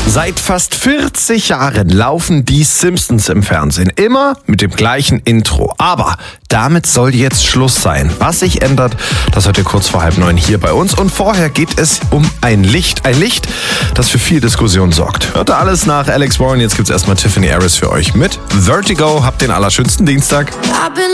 Seit fast 40 Jahren laufen die Simpsons im Fernsehen. Immer mit dem gleichen Intro. Aber damit soll jetzt Schluss sein. Was sich ändert, das hört ihr kurz vor 8:30 hier bei uns. Und vorher geht es um ein Licht. Ein Licht, das für viel Diskussion sorgt. Hört ihr alles nach Alex Warren. Jetzt gibt's erstmal Tiffany Harris für euch mit Vertigo. Habt den allerschönsten Dienstag.